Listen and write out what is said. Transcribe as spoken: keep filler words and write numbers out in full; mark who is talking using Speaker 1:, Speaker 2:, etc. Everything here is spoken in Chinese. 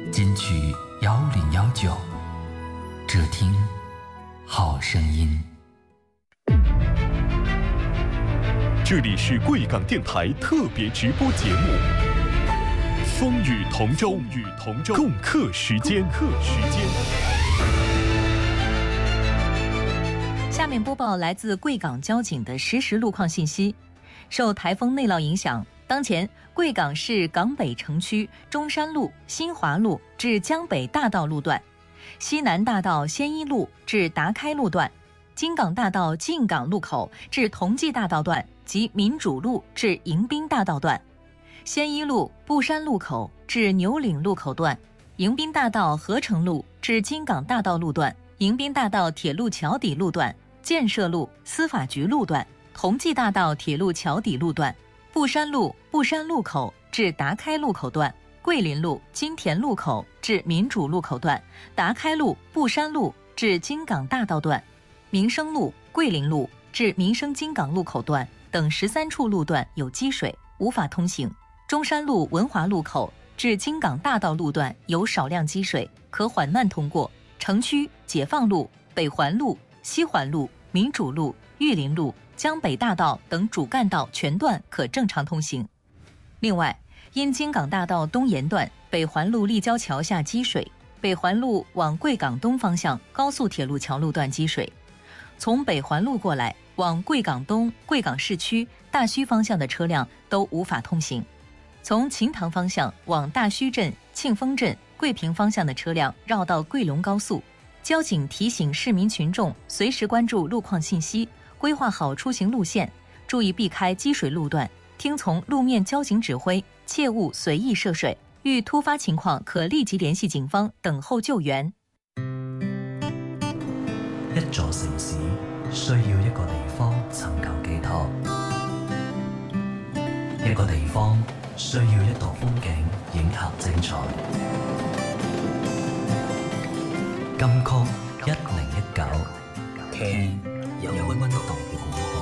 Speaker 1: 金曲幺零幺九，只听好声音。
Speaker 2: 这里是贵港电台特别直播节目《风雨同舟》，与同舟共克时艰。共克时艰。
Speaker 3: 下面播报来自贵港交警的实时路况信息。受台风内涝影响，当前贵港市港北城区中山路、新华路至江北大道路段、西南大道先一路至达开路段、京港大道进港路口至同济大道段及民主路至迎宾大道段、先一路布山路口至牛岭路口段、迎宾大道合成路至京港大道路段、迎宾大道铁路桥底路段、建设路司法局路段、同济大道铁路桥底路段、布山路布山路口至达开路口段、桂林路金田路口至民主路口段、达开路布山路至京港大道段、民生路桂林路至民生京港路口段等十三处路段有积水，无法通行。中山路文华路口至京港大道路段有少量积水，可缓慢通过。城区解放路、北环路、西环路、民主路、玉林路、江北大道等主干道全段可正常通行。另外，因京港大道东沿段北环路立交桥下积水，北环路往贵港东方向高速铁路桥路段积水，从北环路过来往贵港东、贵港市区、大须方向的车辆都无法通行。从秦塘方向往大须镇、庆丰镇、桂平方向的车辆绕道桂龙高速。交警提醒市民群众随时关注路况信息，规划好出行路线，注意避开积水路段，听从路面交警指挥，切勿随意涉水。遇突发情况可立即聯繫警方等候救援。
Speaker 4: 一座城市需要一個地方尋求寄託，一個地方需要一道風景影合精彩。金曲一零一九，聽有溫度。